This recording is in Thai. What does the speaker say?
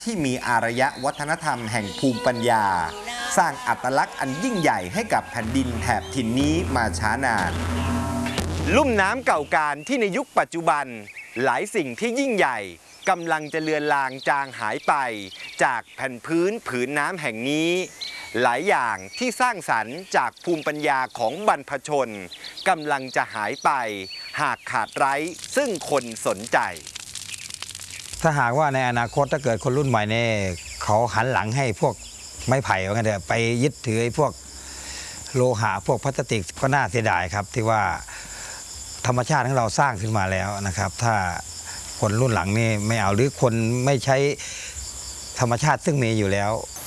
ที่มีอารยวัฒนธรรมแห่งภูมิปัญญาสร้างอัตลักษณ์อันยิ่งใหญ่ให้กับแผ่นดินแถบถิ่นนี้มาช้านานลุ่มน้ำเก่าการที่ในยุคปัจจุบันหลายสิ่งที่ยิ่งใหญ่กำลังจะเลือนลางจางหายไปจากแผ่นผืนน้ำแห่งนี้หลายอย่างที่สร้างสรรค์จากภูมิปัญญาของบรรพชนกำลังจะหายไปหากขาดไร้ซึ่งคนสนใจถ้าหากว่าในอนาคตถ้าเกิดคนรุ่นใหม่เนี่ยเขาหันหลังให้พวกไม้ไผ่ว่ากันเถอะไปยึดถือพวกโลหะพวกพลาสติกก็น่าเสียดายครับที่ว่าธรรมชาติของเราสร้างขึ้นมาแล้วนะครับถ้าคนรุ่นหลังนี่ไม่เอาหรือคนไม่ใช้ธรรมชาติซึ่งมีอยู่แล้ว